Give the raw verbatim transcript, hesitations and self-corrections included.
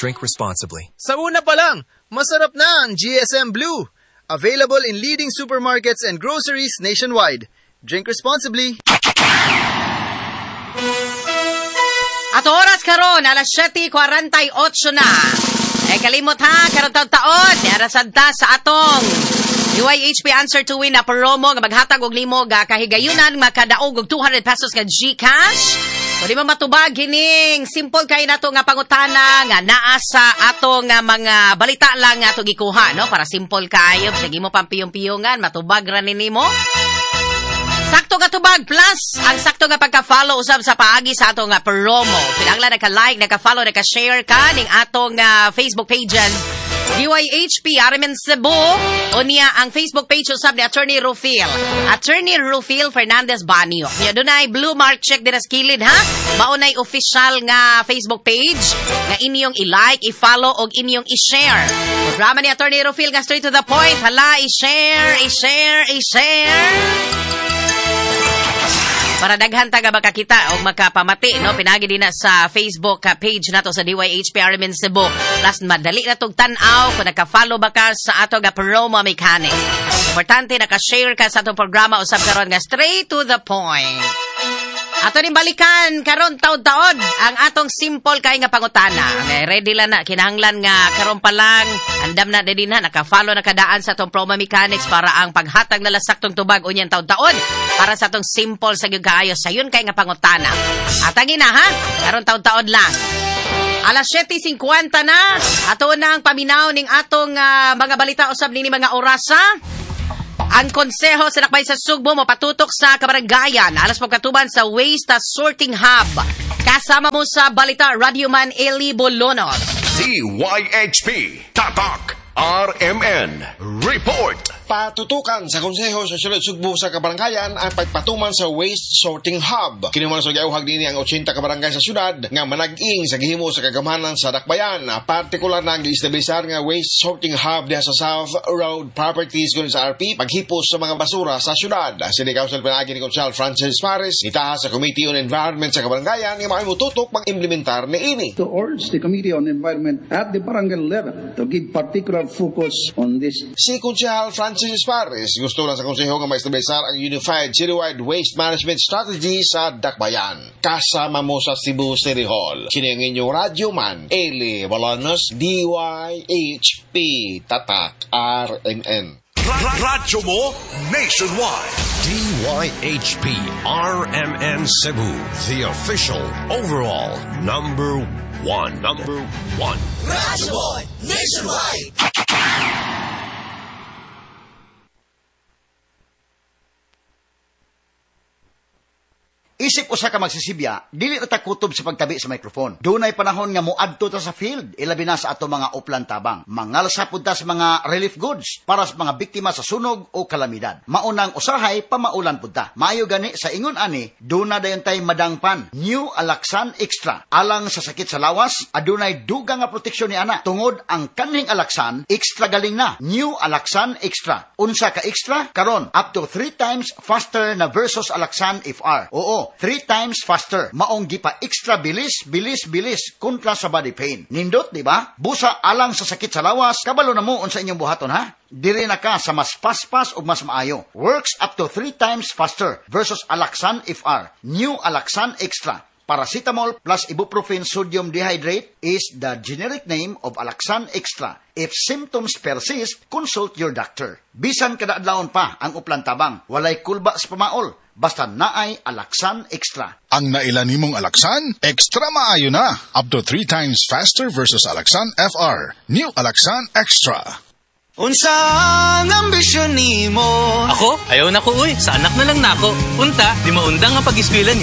Drink responsibly. Sa una pa lang, masarap na ang G S M Blue. Available in leading supermarkets and groceries nationwide. Drink responsibly. At oras karon, alas siyete forty-eight na. Eh kalimot ha, karon taon-taon, narasad ta sa atong U I H P Answer to Win na promo nga maghatag og limo ga kahigayunan makadaog og two hundred pesos ka GCash. O di mo matubag gining simple kay nato nga pangutana nga naa sa ato nga mga balita lang nga ato gikuha, no? Para simple kayo, sige mo pampiyong-piyongan, matubag ra nimo. Sakto nga tubag plus ang sakto nga pagka-follow usab sa paagi sa ato nga promo. Pinanglan naka-like, naka-follow, naka-share ka ning atong uh, Facebook pages U I H P R M N Cebu o niya ang Facebook page usab ni Attorney Rufil. Attorney Rufil Fernandez Banyo. Niya dunay blue mark check din sa kilid ha. Maunay official nga Facebook page nga inyong i-like, i-follow og inyong i-share. Programa ni Attorney Rufil nga straight to the point. Hala, i-share, i-share, i-share. Para daghan taga makakita o makapamati, no? Pinagi din na sa Facebook page nato sa D Y H P R M N Cebu. Plus, madali na itong tanaw kung naka-follow ba ka sa ato nga promo mechanics. Importante, naka-share ka sa atong programa usab karon nga straight to the point. Ato ni balikan karon taod-taod ang atong simple kay nga pangutana. Ready lang na kinahanglan nga karon pa lang andam na din ha naka-follow na kadaan sa atong promo mechanics para ang paghatag na lasaktong tubag unyang taod-taod para sa atong simple sa gyud kaayo sayon kay nga pangutana. Atangin na ha karon taod-taod lang. Alas siyete fifty na ato na ang paminaw ning atong uh, mga balita usab nini mga orasa. Ang konseho sa Nakbay sa Sugbo mapatutok sa kabaranggayan. Alas pagkatuban sa Waste Sorting Hub. Kasama mo sa balita Radio Man Eli Bolonos. D Y H P Tatak R M N Report. Patutukan sa Konseho sa Siyudad Sugbo sa kabaranggayan ang pagpatuman sa Waste Sorting Hub. Kinuman sa gayuhag din ang eighty kabarangay sa syudad nga manag-ing sa gihimo sa kagamanan sa Dakbayan. Partikular na ang giestablisar nga Waste Sorting Hub diha sa South Road Properties kun sa R P paghipos sa mga basura sa syudad. City Council pinagi ni Council Francis Paris itaha sa Committee on Environment sa kabaranggayan nga mahimututok mag-implementar ni ini. To urge the Committee on Environment at the barangay level to give particular focus on this. Si Council Francis Francis Paris, gusto lang sa konseho nga maestablisar ang Unified Citywide Waste Management Strategy sa Dakbayan. Kasama mo sa Cebu City Hall. Sino ang inyong radyo man? Eli Bolonos, D Y H P Tatak R M N. Radyo mo nationwide. D Y H P R M N Cebu, the official overall number one. Number one. Radyo mo nationwide. Isip usa ka magsisibya, dili na ta kutob sa pagtabi sa microphone. Dunay panahon nga moadto ta sa field, ilabi na sa ato mga uplan tabang. Mangalsa pud ta sa mga relief goods para sa mga biktima sa sunog o kalamidad. Maunang usahay pamaulan pud ta. Maayo gani sa ingon ani, duna dayon tay madangpan. New Alaxan Extra. Alang sa sakit sa lawas, adunay dugang nga proteksyon ni ana. Tungod ang kanhing Alaxan, extra galing na. New Alaxan Extra. Unsa ka extra? Karon up to three times faster na versus Alaxan F R. Oo, three times faster. Maong gipa extra bilis, bilis, bilis kontra sa body pain. Nindot, di ba? Busa alang sa sakit sa lawas, kabalo na mo unsa inyong buhaton ha? Diri na ka sa mas paspas o mas maayo. Works up to three times faster versus Alaxan F R. New Alaxan Extra. Paracetamol plus ibuprofen sodium dehydrate is the generic name of Alaxan Extra. If symptoms persist, consult your doctor. Bisan kada adlawon pa ang uplan tabang, walay kulba sa pamaol. Basta naay Alaxan Extra. Ang nailan nimong Alaxan, extra maayo na. Up to three times faster versus Alaxan F R. New Alaxan Extra. Unsa ang ambisyon nimo? Ako? Ayaw na ko uy. Sa anak na lang nako. Unta, di maundang ang pag-eskwela niya.